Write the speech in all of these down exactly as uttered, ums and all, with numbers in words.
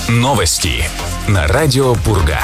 Новости на радио Пурга.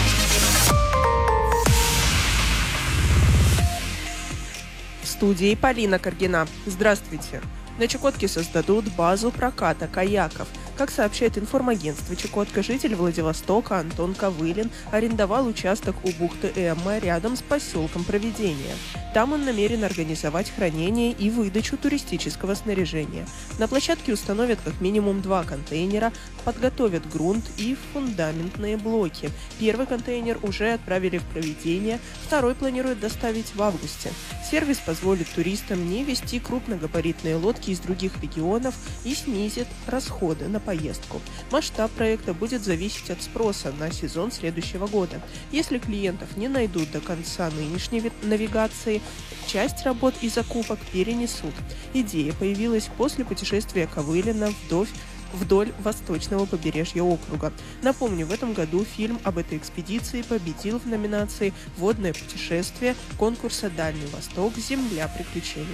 В студии Полина Каргина. Здравствуйте. На Чукотке создадут базу проката каяков. Как сообщает информагентство «Чукотка», житель Владивостока Антон Ковылин арендовал участок у бухты Эмма рядом с поселком Провидения. Там он намерен организовать хранение и выдачу туристического снаряжения. На площадке установят как минимум два контейнера, подготовят грунт и фундаментные блоки. Первый контейнер уже отправили в Провидение, второй планируют доставить в августе. Сервис позволит туристам не везти крупногабаритные лодки из других регионов и снизит расходы на поездку. Масштаб проекта будет зависеть от спроса на сезон следующего года. Если клиентов не найдут до конца нынешней навигации, часть работ и закупок перенесут. Идея появилась после путешествия Ковылина вдоль вдоль восточного побережья округа. Напомню, в этом году фильм об этой экспедиции победил в номинации «Водное путешествие» конкурса «Дальний Восток. Земля приключений».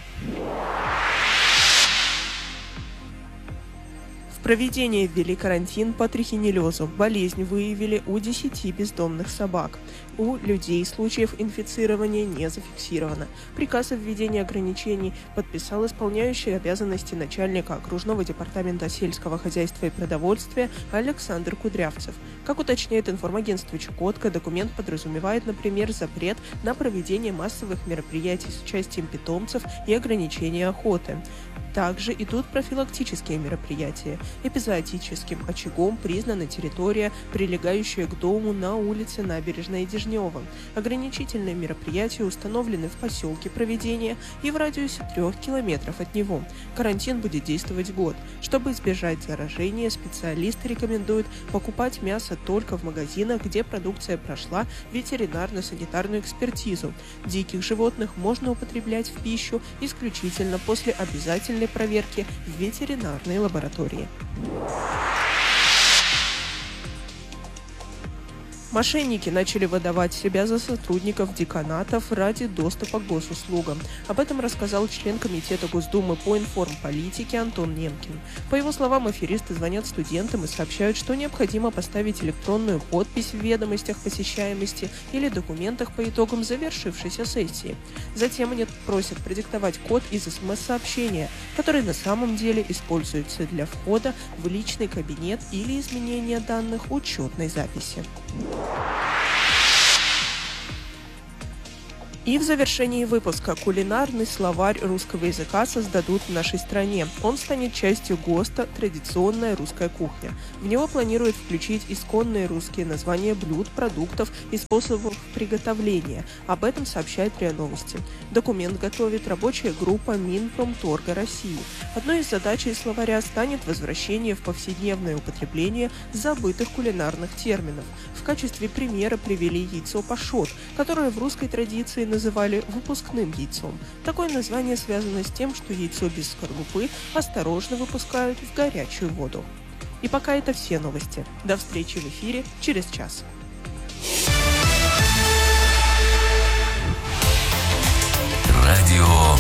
В Провидении ввели карантин по трихинеллезу. Болезнь выявили у десяти бездомных собак. У людей случаев инфицирования не зафиксировано. Приказ о введении ограничений подписал исполняющий обязанности начальника окружного департамента сельского хозяйства и продовольствия Александр Кудрявцев. Как уточняет информагентство «Чукотка», документ подразумевает, например, запрет на проведение массовых мероприятий с участием питомцев и ограничение охоты. Также идут профилактические мероприятия. Эпизоотическим очагом признана территория, прилегающая к дому на улице Набережная Дежнева. Ограничительные мероприятия установлены в поселке Провидения и в радиусе трех километров от него. Карантин будет действовать год. Чтобы избежать заражения, специалисты рекомендуют покупать мясо только в магазинах, где продукция прошла ветеринарно-санитарную экспертизу. Диких животных можно употреблять в пищу исключительно после обязательной проверки в ветеринарной лаборатории. Мошенники начали выдавать себя за сотрудников деканатов ради доступа к госуслугам. Об этом рассказал член Комитета Госдумы по информполитике Антон Немкин. По его словам, аферисты звонят студентам и сообщают, что необходимо поставить электронную подпись в ведомостях посещаемости или документах по итогам завершившейся сессии. Затем они просят продиктовать код из смс-сообщения, который на самом деле используется для входа в личный кабинет или изменения данных учетной записи. И в завершении выпуска кулинарный словарь русского языка создадут в нашей стране. Он станет частью ГОСТа «Традиционная русская кухня». В него планируют включить исконные русские названия блюд, продуктов и способов приготовления. Об этом сообщает РИА Новости. Документ готовит рабочая группа Минпромторга России. Одной из задач словаря станет возвращение в повседневное употребление забытых кулинарных терминов. В качестве примера привели яйцо пашот, которое в русской традиции называли выпускным яйцом. Такое название связано с тем, что яйцо без скорлупы осторожно выпускают в горячую воду. И пока это все новости. До встречи в эфире через час. Радио